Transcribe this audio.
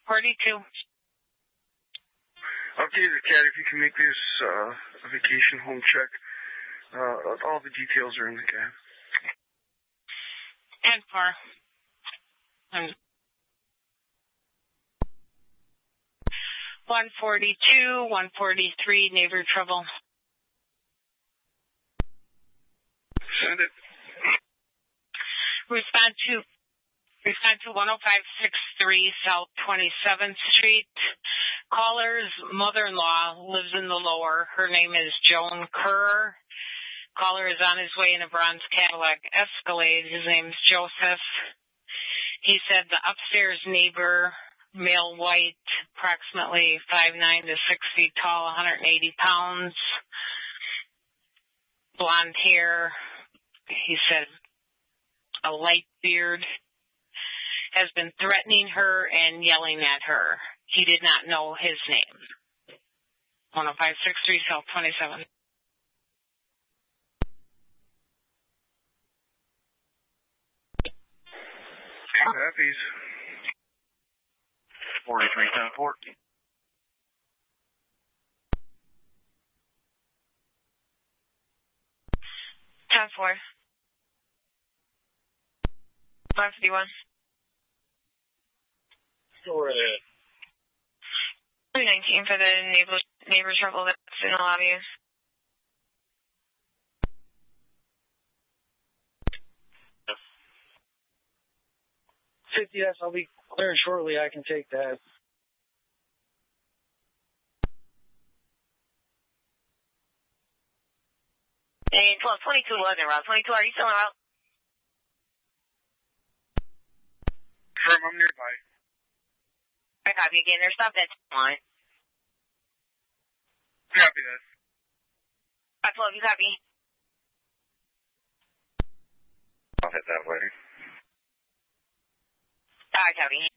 42. Okay, the cat, if you can make this a vacation home check. All the details are in the cab. And 4. 142, 143, neighbor trouble. Send it. Respond to 10563 South 27th Street. Caller's mother-in-law lives in the lower. Her name is Joan Kerr. Caller is on his way in a bronze Cadillac Escalade. His name is Joseph. He said the upstairs neighbor, male white, approximately 5'9" to 6 feet tall, 180 pounds, blonde hair. He said a light beard, has been threatening her and yelling at her. He did not know his name. 10563 South 27. Happies. 4310-14. 10-4. 551. Where are they at? 219 for the neighbor trouble that's in the lobby. Yes, I'll be clearing shortly. I can take that. And 2211, Route 22, are you still en route? Confirm, I'm nearby. I copy again. They're stopped at line. Copy that. 512, you copy? I'll hit that later. I copy.